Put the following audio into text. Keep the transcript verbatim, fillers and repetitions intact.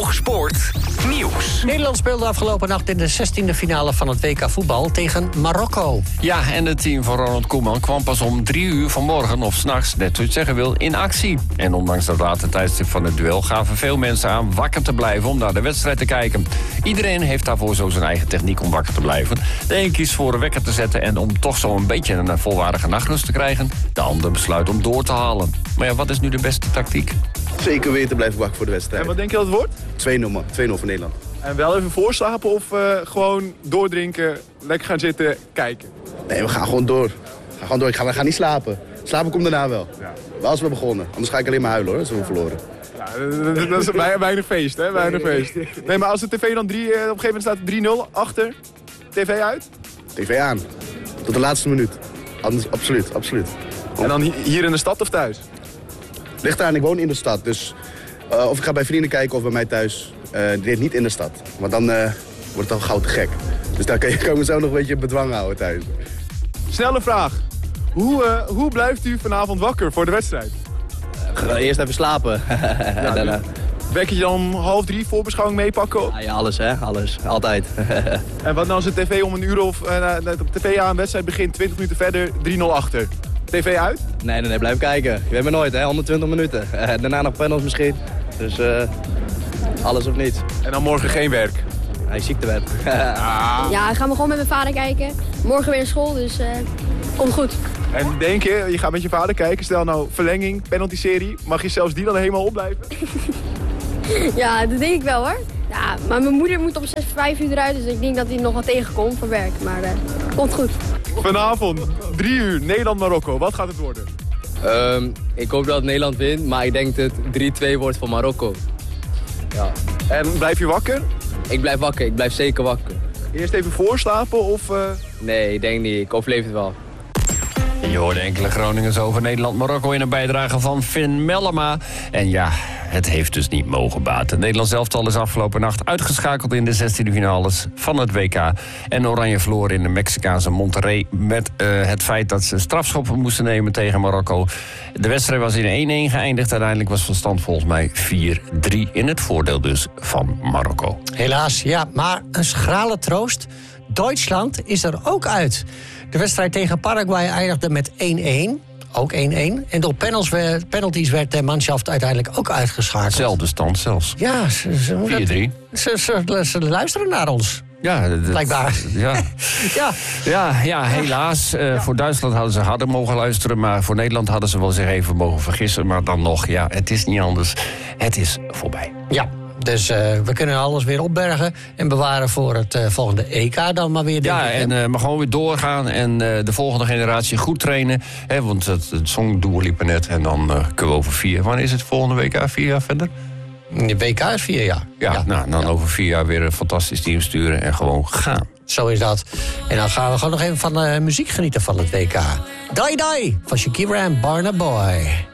Genoeg sport, nieuws. Nederland speelde afgelopen nacht in de zestiende finale van het W K voetbal tegen Marokko. Ja, en het team van Ronald Koeman kwam pas om drie uur vanmorgen, of 's nachts, net hoe je het zeggen wil, in actie. En ondanks dat late tijdstip van het duel gaven veel mensen aan wakker te blijven om naar de wedstrijd te kijken. Iedereen heeft daarvoor zo zijn eigen techniek om wakker te blijven. De een kiest voor een wekker te zetten en om toch zo een beetje een volwaardige nachtrust te krijgen. De ander besluit om door te halen. Maar ja, wat is nu de beste tactiek? Zeker weten blijven wachten voor de wedstrijd. En wat denk je dat het wordt? twee nul man, twee nul voor Nederland. En wel even voorslapen of uh, gewoon doordrinken, lekker gaan zitten, kijken? Nee, we gaan gewoon door. We gaan gewoon door. Ik ga, we gaan niet slapen. Slapen komt daarna wel. Ja. Wel als we begonnen. Anders ga ik alleen maar huilen hoor, als we hebben verloren. Ja, dat is weinig feest, hè? Weinig feest. Nee, maar als de tv dan drie, op een gegeven moment staat drie nul achter, tv uit? tv aan. Tot de laatste minuut. Anders, absoluut, absoluut. En dan hier in de stad of thuis? Ligt aan, ik woon in de stad. Dus uh, of ik ga bij vrienden kijken of bij mij thuis. Uh, dit niet in de stad. Want dan uh, wordt het al gauw te gek. Dus daar kan je, kan je zo nog een beetje bedwang houden thuis. Snelle vraag. Hoe, uh, hoe blijft u vanavond wakker voor de wedstrijd? Uh, eerst even slapen. Ja, daarna. Wek je dan om half drie voorbeschouwing meepakken? Ja, ja, alles hè, alles. Altijd. En wat nou als de tv om een uur of uh, de tv aan een wedstrijd begint, twintig minuten verder, drie nul achter? tv uit? Nee, nee, nee, blijf kijken. Je weet me nooit, hè, honderdtwintig minuten. Uh, daarna nog panels misschien. Dus uh, alles of niets. En dan morgen geen werk? Hij is ziektewet. Ah. Ja, gaan we gewoon met mijn vader kijken. Morgen weer naar school, dus uh, komt goed. En denk je, je gaat met je vader kijken, stel nou verlenging, penalty-serie, mag je zelfs die dan helemaal opblijven? Ja, dat denk ik wel hoor. Ja, maar mijn moeder moet om zes, vijf uur eruit, dus ik denk dat hij nog wat tegenkomt van werk. Maar uh, komt goed. Vanavond, drie uur, Nederland-Marokko. Wat gaat het worden? Um, ik hoop dat Nederland wint, maar ik denk dat het drie twee wordt voor Marokko. Ja. En blijf je wakker? Ik blijf wakker, ik blijf zeker wakker. Eerst even voorslapen of... Uh... Nee, ik denk niet. Ik overleef het wel. Je hoorde enkele Groningers over Nederland-Marokko in een bijdrage van Finn Mellema. En ja, het heeft dus niet mogen baten. Nederland elftal is afgelopen nacht uitgeschakeld in de zestiende finales van het W K. En Oranje verloor in de Mexicaanse Monterrey met uh, het feit dat ze strafschoppen moesten nemen tegen Marokko. De wedstrijd was in één één geëindigd. Uiteindelijk was van stand volgens mij vier drie in het voordeel dus van Marokko. Helaas, ja, maar een schrale troost. Duitsland is er ook uit. De wedstrijd tegen Paraguay eindigde met één één. Ook één één. En door penalties werd de manschaft uiteindelijk ook uitgeschakeld. Zelfde stand zelfs. Ja, ze, ze, vier drie. Ze, ze, ze luisteren naar ons. Ja, dat, blijkbaar. Ja. ja. Ja, ja, helaas. Uh, ja. Voor Duitsland hadden ze harder mogen luisteren. Maar voor Nederland hadden ze wel zich even mogen vergissen. Maar dan nog, ja, het is niet anders. Het is voorbij. Ja. Dus uh, we kunnen alles weer opbergen en bewaren voor het uh, volgende E K dan maar weer. Ja, ik, en uh, maar gewoon weer doorgaan en uh, de volgende generatie goed trainen. Hè, want het, het songdoel liep er net en dan uh, kunnen we over vier... Wanneer is het volgende W K? Vier jaar verder? De W K is vier jaar. Ja, ja. nou, dan ja. over vier jaar weer een fantastisch team sturen en gewoon gaan. Zo is dat. En dan gaan we gewoon nog even van uh, muziek genieten van het W K. Die Die van Shakira en Burna Boy.